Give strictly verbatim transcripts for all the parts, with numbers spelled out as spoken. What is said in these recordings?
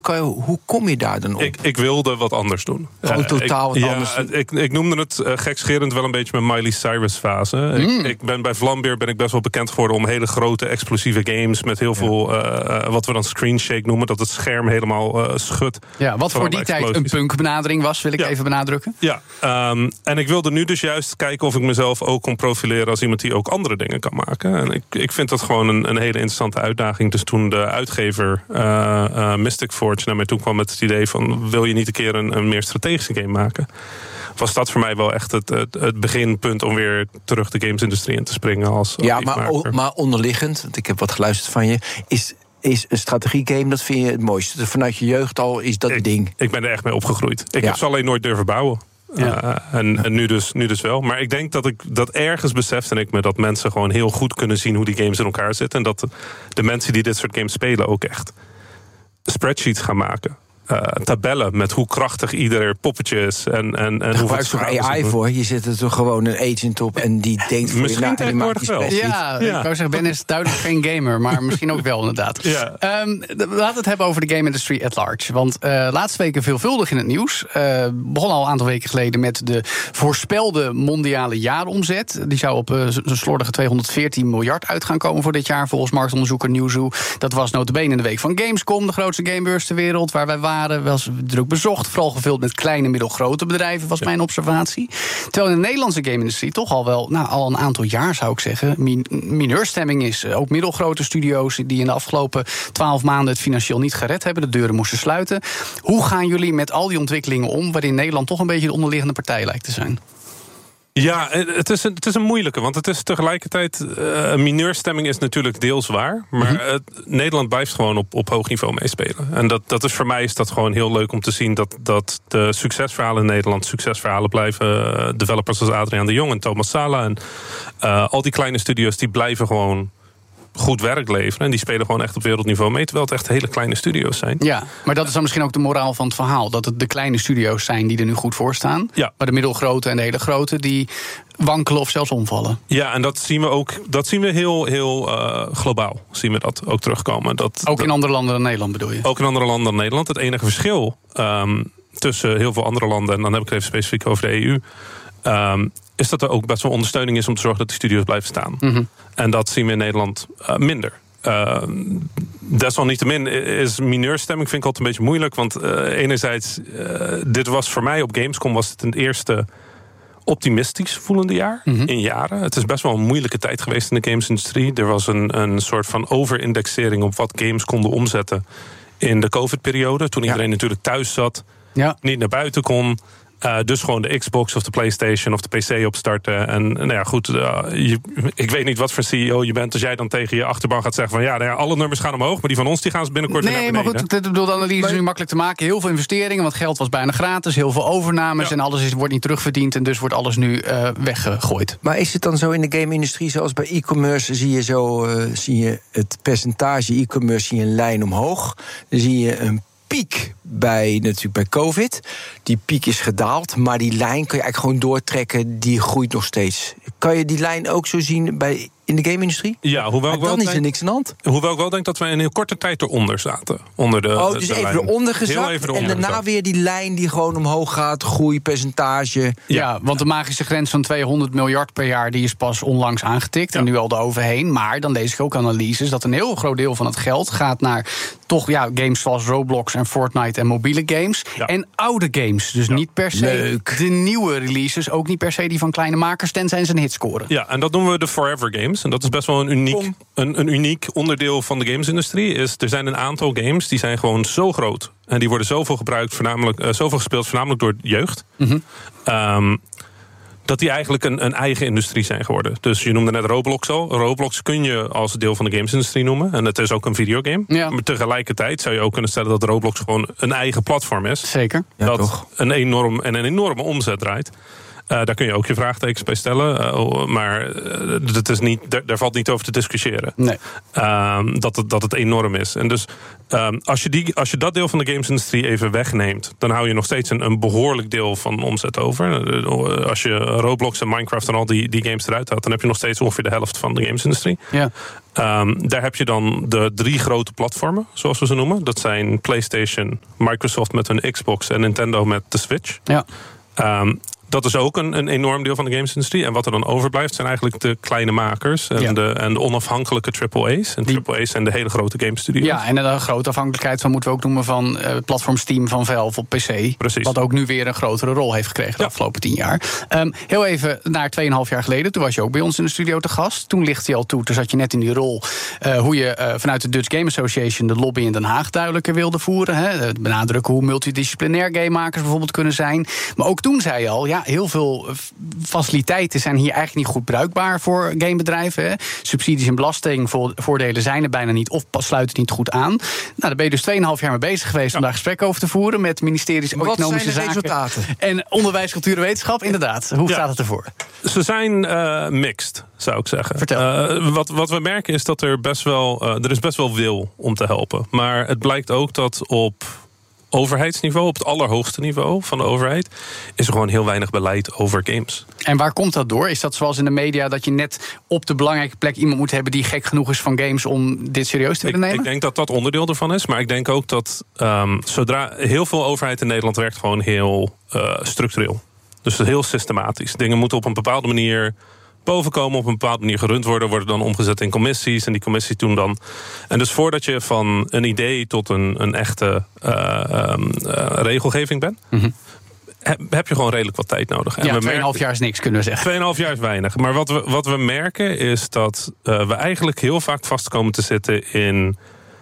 Hoe kom je daar dan op? Ik, ik wilde wat anders doen. Gewoon uh, totaal ik, wat anders ja, doen? Ik, ik noemde het uh, gekscherend wel een beetje mijn Miley Cyrus fase. Mm. Ik, ik ben bij Vlambeer ben ik best wel bekend geworden om hele grote explosieve games met heel veel, ja. uh, wat we dan screen shake noemen, dat het scherm helemaal uh, schudt. Ja, wat voor die explosies. tijd een punkbenadering was, wil ik ja. even benadrukken. Ja, um, en ik wilde nu dus juist kijken of ik mezelf ook kon profileren als iemand die ook andere dingen kan maken. En ik, ik vind dat gewoon een, een hele interessante uitdaging. Dus toen de uitgever uh, uh, Mystic Forge naar mij toe kwam met het idee van, wil je niet een keer een, een meer strategische game maken, was dat voor mij wel echt het, het, het beginpunt om weer terug de gamesindustrie in te springen. Als ja, maar, o, maar onderliggend, want ik heb wat geluisterd van je, is, is een strategiegame, dat vind je het mooiste. Vanuit je jeugd al is dat het ding. Ik ben er echt mee opgegroeid. Ik ja. heb ze alleen nooit durven bouwen. Ja. Uh, en en nu, dus, nu dus wel. Maar ik denk dat ik dat ergens besef en ik me dat mensen gewoon heel goed kunnen zien hoe die games in elkaar zitten. En dat de, de mensen die dit soort games spelen ook echt spreadsheets gaan maken. Uh, tabellen met hoe krachtig ieder poppetje is. En, en, en gebruik je er A I voor? Je zet er toch gewoon een agent op en die denkt voor misschien je na en die maakt die wel. Ja, ja, ik wou zeggen, Ben is duidelijk geen gamer, maar misschien ook wel inderdaad. Ja. Um, laten we het hebben over de game industry at large. Want uh, laatste weken veelvuldig in het nieuws. Uh, begon al een aantal weken geleden met de voorspelde mondiale jaaromzet. Die zou op uh, zo'n slordige tweehonderdveertien miljard uit gaan komen voor dit jaar, volgens marktonderzoeker Newzoo. Dat was nota bene in de week van Gamescom, de grootste gamebeurs ter wereld, waar wij waren. Was druk bezocht, vooral gevuld met kleine, middelgrote bedrijven, was ja. mijn observatie. Terwijl in de Nederlandse game-industrie toch al wel, nou, al een aantal jaar zou ik zeggen, min- mineurstemming is. Ook middelgrote studio's die in de afgelopen twaalf maanden het financieel niet gered hebben, de deuren moesten sluiten. Hoe gaan jullie met al die ontwikkelingen om, waarin Nederland toch een beetje de onderliggende partij lijkt te zijn? Ja, het is, een, het is een moeilijke, want het is tegelijkertijd, uh, mineurstemming is natuurlijk deels waar, maar mm-hmm. het, Nederland blijft gewoon op, op hoog niveau meespelen. En dat, dat is voor mij is dat gewoon heel leuk om te zien dat, dat de succesverhalen in Nederland succesverhalen blijven. Uh, developers als Adriaan de Jong en Thomas Sala en uh, al die kleine studio's die blijven gewoon goed werk leveren. En die spelen gewoon echt op wereldniveau mee, terwijl het echt hele kleine studio's zijn. Ja, maar dat is dan misschien ook de moraal van het verhaal. Dat het de kleine studio's zijn die er nu goed voor staan. Ja. Maar de middelgrote en de hele grote die wankelen of zelfs omvallen. Ja, en dat zien we ook, dat zien we heel, heel uh, globaal. Zien we dat ook terugkomen. Dat, ook dat, in andere landen dan Nederland bedoel je? Ook in andere landen dan Nederland. Het enige verschil um, tussen heel veel andere landen, en dan heb ik het even specifiek over de E U, Um, is dat er ook best wel ondersteuning is om te zorgen dat die studio's blijven staan. Mm-hmm. En dat zien we in Nederland uh, minder. Uh, desalniettemin is mineurstemming vind ik altijd een beetje moeilijk. Want uh, enerzijds, uh, dit was voor mij op Gamescom was het een eerste optimistisch voelende jaar mm-hmm. in jaren. Het is best wel een moeilijke tijd geweest in de gamesindustrie. Er was een, een soort van overindexering op wat games konden omzetten in de COVID-periode. Toen iedereen ja. natuurlijk thuis zat, ja. niet naar buiten kon. Uh, dus gewoon de Xbox of de PlayStation of de P C opstarten. En nou ja, goed, uh, je, ik weet niet wat voor C E O je bent als jij dan tegen je achterban gaat zeggen van ja, nou ja, alle nummers gaan omhoog, maar die van ons die gaan ze binnenkort nee, weer naar beneden. Nee, maar goed, ik bedoel, de analyse is nu makkelijk te maken. Heel veel investeringen, want geld was bijna gratis. Heel veel overnames ja. en alles is, wordt niet terugverdiend. En dus wordt alles nu uh, weggegooid. Maar is het dan zo in de game-industrie zoals bij e-commerce? Zie je zo uh, zie je het percentage e-commerce, zie je een lijn omhoog. Dan zie je een piek bij, natuurlijk bij COVID. Die piek is gedaald, maar die lijn kun je eigenlijk gewoon doortrekken. Die groeit nog steeds. Kan je die lijn ook zo zien bij in de game-industrie? Ja, hoewel ik wel dan is denk, er niks aan de hand. Hoewel ik wel denk dat wij in een heel korte tijd eronder zaten. Onder de, oh, dus de even lijn. eronder gezakt even en eronder daarna gezakt. weer die lijn die gewoon omhoog gaat, groeipercentage. Ja, ja, want de magische grens van tweehonderd miljard per jaar die is pas onlangs aangetikt. Ja. En nu al eroverheen. Maar dan lees ik ook analyses dat een heel groot deel van het geld gaat naar toch ja, games zoals Roblox en Fortnite en mobiele games. Ja. En oude games. Dus ja. niet per se Leuk. de nieuwe releases. Ook niet per se die van kleine makers, tenzij ze een hit scoren. Ja, en dat noemen we de Forever Games. En dat is best wel een uniek, een, een uniek onderdeel van de gamesindustrie. Is, er zijn een aantal games die zijn gewoon zo groot. En die worden zoveel gebruikt, voornamelijk, uh, zoveel gespeeld, voornamelijk door jeugd. Mm-hmm. Um, dat die eigenlijk een, een eigen industrie zijn geworden. Dus je noemde net Roblox al. Roblox kun je als deel van de gamesindustrie noemen. En het is ook een videogame. Ja. Maar tegelijkertijd zou je ook kunnen stellen dat Roblox gewoon een eigen platform is. Zeker. Ja, dat toch. Een enorm en een enorme omzet draait. Uh, daar kun je ook je vraagtekens bij stellen. Uh, maar uh, dat is niet, daar, daar valt niet over te discussiëren. Nee. Uh, dat, het, dat het enorm is. En dus uh, als, je die, als je dat deel van de gamesindustrie even wegneemt, dan hou je nog steeds een, een behoorlijk deel van de omzet over. Uh, als je Roblox en Minecraft en al die, die games eruit haalt, dan heb je nog steeds ongeveer de helft van de gamesindustrie. Ja. Um, daar heb je dan de drie grote platformen, zoals we ze noemen. Dat zijn PlayStation, Microsoft met hun Xbox en Nintendo met de Switch. Ja. Um, dat is ook een, een enorm deel van de gamesindustrie. En wat er dan overblijft zijn eigenlijk de kleine makers en, ja. de, en de onafhankelijke triple A's. En triple A's zijn de hele grote game studios. Ja, en een grote afhankelijkheid van, moeten we ook noemen, van uh, platform Steam van Valve op P C. Precies. Wat ook nu weer een grotere rol heeft gekregen de ja. afgelopen tien jaar. Um, heel even naar tweeënhalf jaar geleden. Toen was je ook bij ons in de studio te gast. Toen lichtte je al toe, toen zat je net in die rol, Uh, hoe je uh, vanuit de Dutch Game Association de lobby in Den Haag duidelijker wilde voeren. Hè. Benadrukken hoe multidisciplinair gamemakers bijvoorbeeld kunnen zijn. Maar ook toen zei je al, ja, heel veel faciliteiten zijn hier eigenlijk niet goed bruikbaar voor gamebedrijven. Hè. Subsidies en belastingvoordelen zijn er bijna niet of sluiten niet goed aan. Nou, daar ben je dus tweeënhalf jaar mee bezig geweest ja. om daar gesprekken over te voeren met ministeries Wat Economische zijn de Zaken resultaten? En Onderwijs, Cultuur en Wetenschap. Inderdaad, hoe ja. staat het ervoor? Ze zijn uh, mixed, zou ik zeggen. Vertel. Uh, wat, wat we merken is dat er best wel, uh, er is best wel wil om te helpen. Maar het blijkt ook dat op overheidsniveau, op het allerhoogste niveau van de overheid, is er gewoon heel weinig beleid over games. En waar komt dat door? Is dat zoals in de media dat je net op de belangrijke plek iemand moet hebben die gek genoeg is van games om dit serieus te willen nemen? Ik, ik denk dat dat onderdeel ervan is, maar ik denk ook dat um, zodra heel veel overheid in Nederland werkt gewoon heel uh, structureel. Dus heel systematisch. Dingen moeten op een bepaalde manier bovenkomen, op een bepaalde manier gerund worden, worden dan omgezet in commissies en die commissies doen dan. En dus voordat je van een idee tot een, een echte uh, um, uh, regelgeving bent, mm-hmm. heb je gewoon redelijk wat tijd nodig. En ja, tweeënhalf jaar is niks, kunnen we zeggen. tweeënhalf jaar is weinig. Maar wat we, wat we merken is dat uh, we eigenlijk heel vaak vast komen te zitten in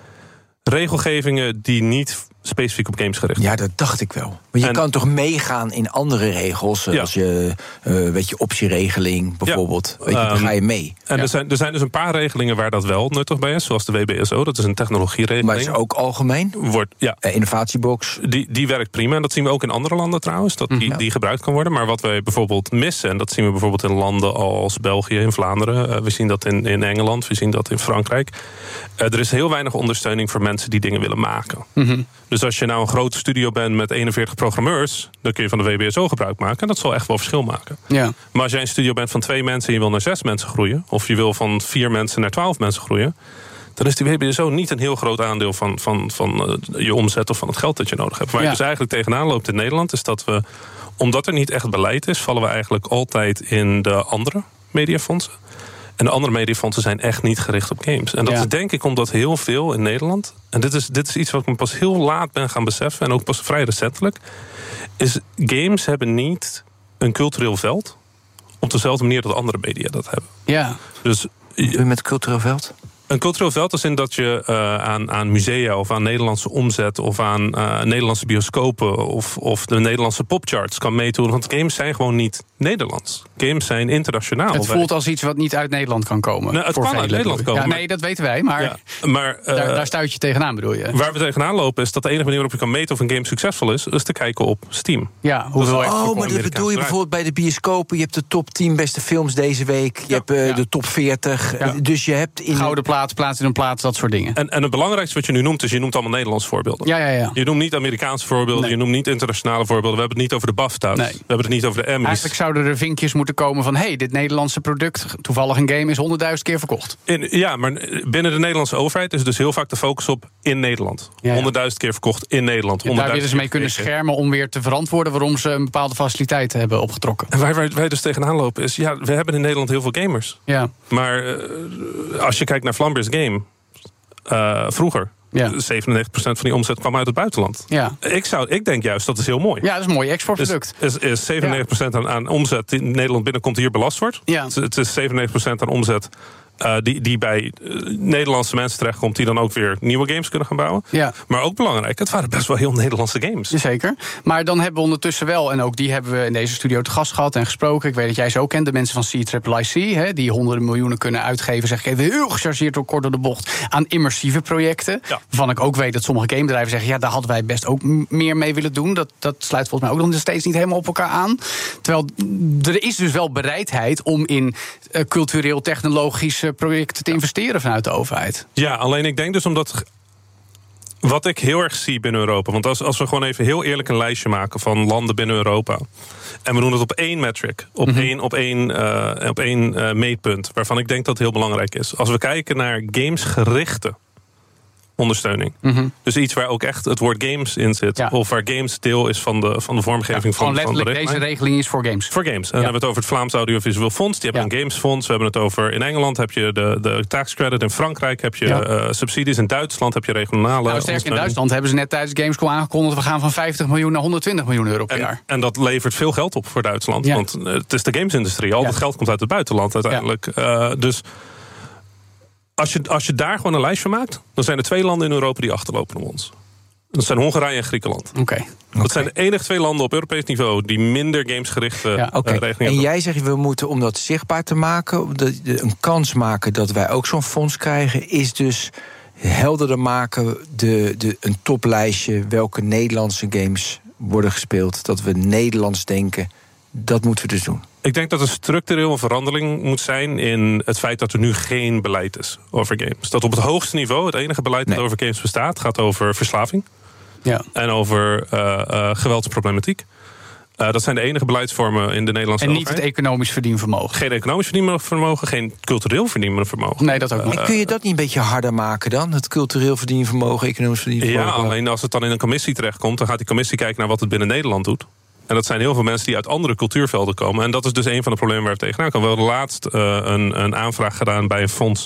regelgevingen die niet specifiek op games gericht zijn. Ja, dat dacht ik wel. Maar je en, kan toch meegaan in andere regels, ja. als je, uh, weet je, optieregeling bijvoorbeeld. Ja. Weet je, dan ga je mee. En ja. er, zijn, er zijn dus een paar regelingen waar dat wel nuttig bij is, zoals de W B S O, dat is een technologieregeling. Maar is ook algemeen? Wordt, ja. Uh, innovatiebox. Die, die werkt prima en dat zien we ook in andere landen trouwens, dat die, ja. die gebruikt kan worden. Maar wat wij bijvoorbeeld missen, en dat zien we bijvoorbeeld in landen als België, in Vlaanderen, uh, we zien dat in, in Engeland, we zien dat in Frankrijk. Uh, er is heel weinig ondersteuning voor mensen die dingen willen maken. Mm-hmm. Dus als je nou een grote studio bent met eenenveertig programmeurs, dan kun je van de W B S O gebruik maken. En dat zal echt wel verschil maken. Ja. Maar als jij een studio bent van twee mensen en je wil naar zes mensen groeien, of je wil van vier mensen naar twaalf mensen groeien, dan is die W B S O niet een heel groot aandeel van, van, van uh, je omzet of van het geld dat je nodig hebt. Waar ja. je dus eigenlijk tegenaan loopt in Nederland, is dat we, omdat er niet echt beleid is, vallen we eigenlijk altijd in de andere mediafondsen. En de andere mediafondsen zijn echt niet gericht op games. En dat ja. is denk ik omdat heel veel in Nederland, en dit is, dit is iets wat ik me pas heel laat ben gaan beseffen, en ook pas vrij recentelijk, is games hebben niet een cultureel veld op dezelfde manier dat andere media dat hebben. Ja. Dus met cultureel veld? Een cultureel veld is in dat je uh, aan, aan musea of aan Nederlandse omzet of aan uh, Nederlandse bioscopen of, of de Nederlandse popcharts kan meedoen. Want games zijn gewoon niet Nederlands. Games zijn internationaal. Het voelt als iets wat niet uit Nederland kan komen. Nou, het voor kan velen, uit Nederland komen. Ja, nee, dat weten wij, maar, ja, maar uh, daar, daar stuit je tegenaan, bedoel je? Waar we tegenaan lopen is dat de enige manier waarop je kan meten of een game succesvol is, is te kijken op Steam. Ja, hoeveel dus, oh, maar dat bedoel je bijvoorbeeld bij de bioscopen. Je hebt de top tien beste films deze week. Je ja, hebt uh, ja. de top veertig. Ja. Dus je hebt in gouden plaat, plaats in een plaat, dat soort dingen. En, en het belangrijkste wat je nu noemt, is je noemt allemaal Nederlandse voorbeelden. Ja, ja, ja. Je noemt niet Amerikaanse voorbeelden, nee. je noemt niet internationale voorbeelden. We hebben het niet over de BAFTA's. Nee. We hebben het niet over de Emmys. Eigenlijk zouden er vinkjes moeten komen van, hey, dit Nederlandse product, toevallig een game, is honderdduizend keer verkocht. In, ja, maar binnen de Nederlandse overheid is dus heel vaak de focus op in Nederland. honderdduizend ja, ja. keer verkocht in Nederland. Ja, daar willen ze mee kunnen schermen om weer te verantwoorden waarom ze een bepaalde faciliteiten hebben opgetrokken. En waar wij, wij dus tegenaan lopen is, ja, we hebben in Nederland heel veel gamers. Ja. Maar uh, als je kijkt naar Vlambeer's Game, Uh, vroeger, ja. zevenennegentig procent van die omzet kwam uit het buitenland. Ja. Ik, zou, ik denk juist, dat is heel mooi. Ja, dat is een mooi exportproduct. Is, is, is zevenennegentig procent ja. aan, aan omzet die in Nederland binnenkomt hier belast wordt. Ja. Het, het is zevenennegentig procent aan omzet Uh, die, die bij uh, Nederlandse mensen terechtkomt, die dan ook weer nieuwe games kunnen gaan bouwen. Ja. Maar ook belangrijk, het waren best wel heel Nederlandse games. Jazeker. Maar dan hebben we ondertussen wel, en ook die hebben we in deze studio te gast gehad en gesproken. Ik weet dat jij ze ook kent, de mensen van C I C, hè, die honderden miljoenen kunnen uitgeven. Zeg ik even heel gechargeerd door kort door de bocht aan immersieve projecten. Ja. Waarvan ik ook weet dat sommige gamebedrijven zeggen, ja, daar hadden wij best ook m- meer mee willen doen. Dat, dat sluit volgens mij ook nog steeds niet helemaal op elkaar aan. Terwijl er is dus wel bereidheid om in uh, cultureel technologische projecten te investeren vanuit de overheid. Ja, alleen ik denk dus omdat Wat ik heel erg zie binnen Europa... want als, als we gewoon even heel eerlijk een lijstje maken... van landen binnen Europa... en we doen het op één metric, op mm-hmm. één, op één, uh, op één uh, meetpunt... waarvan ik denk dat het heel belangrijk is. Als we kijken naar gamesgerichte ondersteuning. Mm-hmm. Dus iets waar ook echt het woord games in zit... Ja. of waar games deel is van de, van de vormgeving ja, van, letterlijk van de deze regeling is voor games. Voor games. En dan ja. hebben we het over het Vlaams Audiovisueel Fonds. Die hebben ja. een gamesfonds. We hebben het over... in Engeland heb je de, de tax credit. In Frankrijk heb je ja. uh, subsidies. In Duitsland heb je regionale... Nou, sterk in Duitsland hebben ze net tijdens Gamescom aangekondigd... we gaan van vijftig miljoen naar honderdtwintig miljoen euro per en, jaar. En dat levert veel geld op voor Duitsland. Ja. Want uh, het is de gamesindustrie. Al ja. dat geld komt uit het buitenland uiteindelijk. Ja. Uh, dus... Als je, als je daar gewoon een lijst van maakt... dan zijn er twee landen in Europa die achterlopen op ons. Dat zijn Hongarije en Griekenland. Okay. Dat okay. zijn de enige twee landen op Europees niveau... die minder gamesgerichte ja, okay. uh, regelingen hebben. En jij zegt, we moeten om dat zichtbaar te maken... een kans maken dat wij ook zo'n fonds krijgen... is dus helderder maken de, de, een toplijstje... welke Nederlandse games worden gespeeld. Dat we Nederlands denken, dat moeten we dus doen. Ik denk dat er structureel een verandering moet zijn... in het feit dat er nu geen beleid is over games. Dat op het hoogste niveau, het enige beleid dat nee. over games bestaat... gaat over verslaving ja. en over uh, uh, geweldsproblematiek. Uh, dat zijn de enige beleidsvormen in de Nederlandse En niet overheid. het economisch verdienvermogen. Geen economisch verdienvermogen, geen cultureel verdienvermogen. Nee, dat ook niet. En kun je dat niet een beetje harder maken dan? Het cultureel verdienvermogen, economisch verdienvermogen? Ja, alleen als het dan in een commissie terechtkomt... dan gaat die commissie kijken naar wat het binnen Nederland doet. En dat zijn heel veel mensen die uit andere cultuurvelden komen. En dat is dus een van de problemen waar we tegenaan komen. We hadden laatst uh, een, een aanvraag gedaan bij een fonds.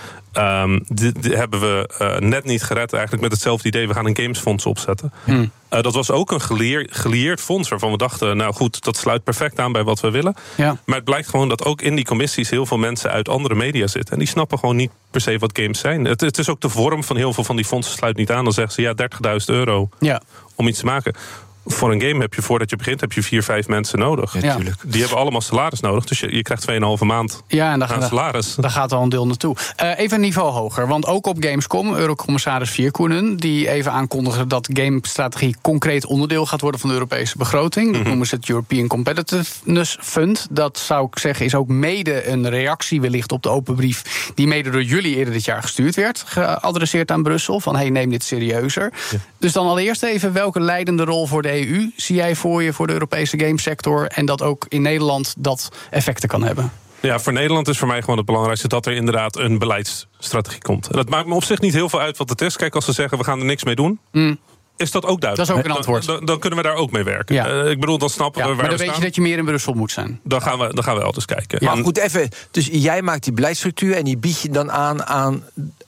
Um, die, die hebben we uh, net niet gered. Eigenlijk met hetzelfde idee. We gaan een gamesfonds opzetten. Hmm. Uh, dat was ook een geleer, gelieerd fonds. Waarvan we dachten, nou goed, dat sluit perfect aan bij wat we willen. Ja. Maar het blijkt gewoon dat ook in die commissies... heel veel mensen uit andere media zitten. En die snappen gewoon niet per se wat games zijn. Het, het is ook de vorm van heel veel van die fondsen sluit niet aan. Dan zeggen ze, ja, dertigduizend euro ja. om iets te maken. Voor een game heb je, voordat je begint, heb je vier, vijf mensen nodig. Ja, die hebben allemaal salaris nodig. Dus je, je krijgt twee en een halve maand ja, en daar, aan salaris. Daar gaat al een deel naartoe. Uh, even een niveau hoger. Want ook op Gamescom, Eurocommissaris Virkkunen... die even aankondigde dat gamestrategie concreet onderdeel gaat worden... van de Europese begroting. Dat mm-hmm. noemen ze het European Competitiveness Fund. Dat zou ik zeggen is ook mede een reactie wellicht op de open brief... die mede door jullie eerder dit jaar gestuurd werd. Geadresseerd aan Brussel. Van hey, neem dit serieuzer. Ja. Dus dan allereerst even welke leidende rol voor de E U zie jij voor je voor de Europese gamesector... en dat ook in Nederland dat effecten kan hebben? Ja, voor Nederland is voor mij gewoon het belangrijkste... dat er inderdaad een beleidsstrategie komt. En dat maakt me op zich niet heel veel uit wat het is. Kijk, als ze zeggen, we gaan er niks mee doen... Mm. is dat ook duidelijk. Dat is ook een antwoord. Dan, dan, dan kunnen we daar ook mee werken. Ja. Uh, ik bedoel, dan snappen ja, we waar maar dan we weet staan. je dat je meer in Brussel moet zijn. Dan gaan we, dan gaan we elders kijken. Ja, en, goed, even. Dus jij maakt die beleidsstructuur... en die bied je dan aan aan,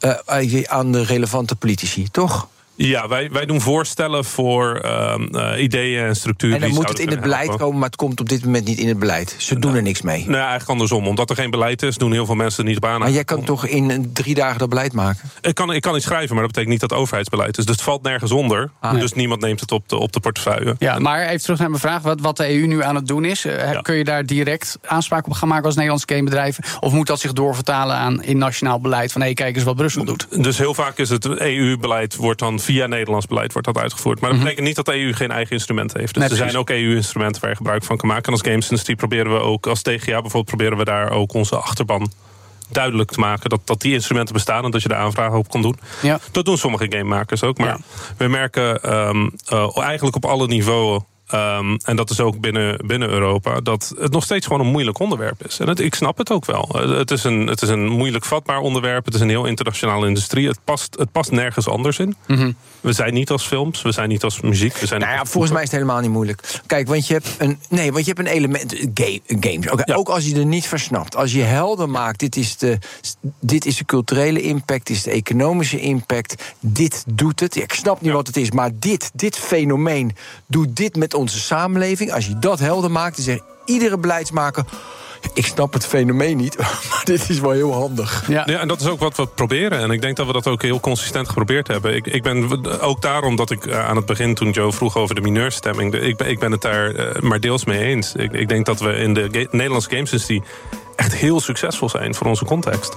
uh, aan de relevante politici, toch? Ja, wij, wij doen voorstellen voor uh, uh, ideeën en structuren. En dan moet het in het beleid helpen. komen, maar het komt op dit moment niet in het beleid. Ze doen nou, er niks mee. Nou, eigenlijk andersom. Omdat er geen beleid is, doen heel veel mensen er niet op aan. Maar jij kan toch in drie dagen dat beleid maken? Ik kan, ik kan iets schrijven, maar dat betekent niet dat het overheidsbeleid is. Dus het valt nergens onder. Ah, dus ja. niemand neemt het op de, op de portefeuille. Ja, maar even terug naar mijn vraag. Wat, wat de E U nu aan het doen is. Uh, ja. Kun je daar direct aanspraak op gaan maken als Nederlandse gamebedrijven? Of moet dat zich doorvertalen aan in nationaal beleid? Van hé, hey, kijk eens wat Brussel doet. Dus heel vaak is het E U-beleid wordt dan via Nederlands beleid wordt dat uitgevoerd. Maar dat betekent niet dat de E U geen eigen instrumenten heeft. Dus Net er zijn ook E U-instrumenten waar je gebruik van kan maken. En als gamesindustrie proberen we ook, als T G A bijvoorbeeld... proberen we daar ook onze achterban duidelijk te maken... dat, dat die instrumenten bestaan en dat je de aanvragen op kan doen. Ja. Dat doen sommige gamemakers ook. Maar ja. we merken um, uh, eigenlijk op alle niveaus... Um, en dat is ook binnen, binnen Europa, dat het nog steeds gewoon een moeilijk onderwerp is. En het, ik snap het ook wel. Het is, een, het is een moeilijk vatbaar onderwerp. Het is een heel internationale industrie. Het past, het past nergens anders in. Mm-hmm. We zijn niet als films, we zijn niet als muziek. We zijn nou ja, volgens mij is het helemaal niet moeilijk. Kijk, want je hebt een, nee, want je hebt een element, game, games. Okay, ja. Ook als je er niet versnapt. Als je helder maakt, dit is, de, dit is de culturele impact, dit is de economische impact. Dit doet het. Ik snap niet ja. wat het is, maar dit, dit fenomeen doet dit met onze samenleving. Als je dat helder maakt, dan zegt iedere beleidsmaker... ik snap het fenomeen niet, maar dit is wel heel handig. Ja. ja, en dat is ook wat we proberen. En ik denk dat we dat ook heel consistent geprobeerd hebben. Ik, ik ben ook daarom dat ik aan het begin, toen Joe vroeg over de mineurstemming... ik ben, ik ben het daar uh, maar deels mee eens. Ik, ik denk dat we in de ga- Nederlandse gamesindustrie echt heel succesvol zijn voor onze context.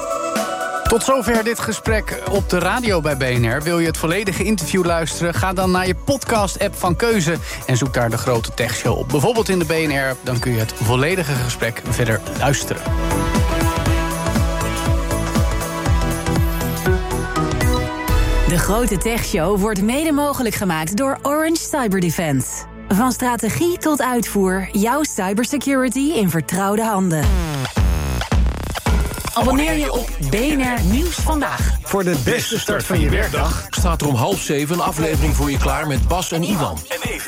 Tot zover dit gesprek op de radio bij B N R. Wil je het volledige interview luisteren? Ga dan naar je podcast-app van keuze en zoek daar de Grote Tech Show op. Bijvoorbeeld in de B N R-app, dan kun je het volledige gesprek verder luisteren. De Grote Tech Show wordt mede mogelijk gemaakt door Orange Cyber Defense. Van strategie tot uitvoer, jouw cybersecurity in vertrouwde handen. Abonneer je op B N R Nieuws Vandaag. Voor de beste start van je werkdag staat er om half zeven een aflevering voor je klaar met Bas en Iwan. En even